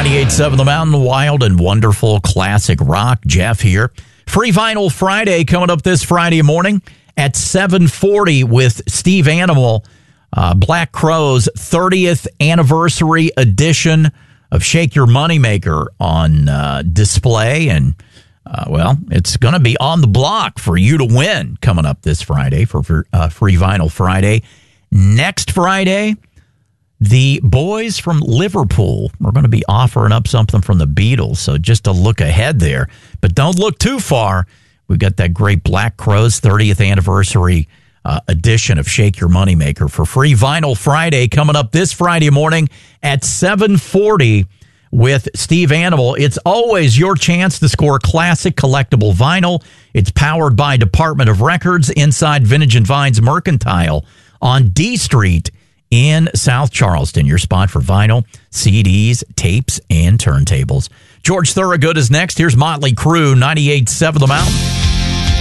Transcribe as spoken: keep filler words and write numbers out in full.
ninety-eight point seven The Mountain, wild and wonderful classic rock. Jeff here. Free Vinyl Friday coming up this Friday morning at seven forty with Steve Animal. Uh, Black Crowes thirtieth anniversary edition of Shake Your Moneymaker on uh, display. And, uh, well, it's going to be on the block for you to win coming up this Friday for, for uh, Free Vinyl Friday. Next Friday, the boys from Liverpool are going to be offering up something from the Beatles, so just a look ahead there. But don't look too far. We've got that great Black Crowes thirtieth anniversary uh, edition of Shake Your Moneymaker for Free Vinyl Friday coming up this Friday morning at seven forty with Steve Animal. It's always your chance to score classic collectible vinyl. It's powered by Department of Records inside Vintage and Vines Mercantile on D Street in South Charleston, your spot for vinyl, C Ds, tapes, and turntables. George Thorogood is next. Here's Motley Crue, ninety-eight point seven The Mountain.